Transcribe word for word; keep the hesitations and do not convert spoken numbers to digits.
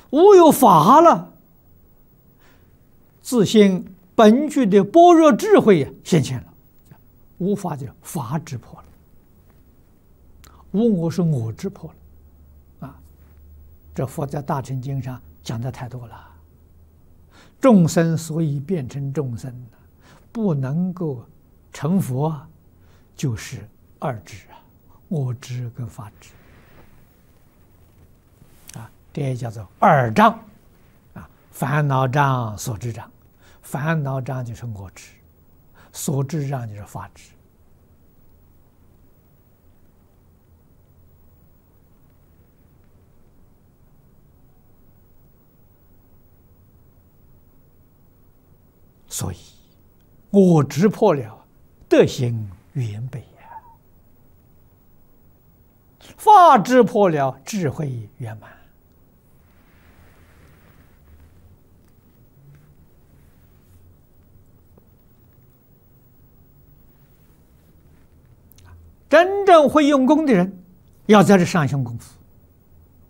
无有法了，自性本具的般若智慧现前了，无法就法智破了，无我是我智破了，啊，这佛在大乘经上讲的太多了。众生所以变成众生，不能够成佛，就是二智啊，我执跟法执啊，这也叫做二障啊，烦恼障、所知障。烦恼障就是我执，所知障就是法执。所以，我执破了，德行圆备呀；法执破了，智慧圆满。真正会用功的人，要在这上下功夫。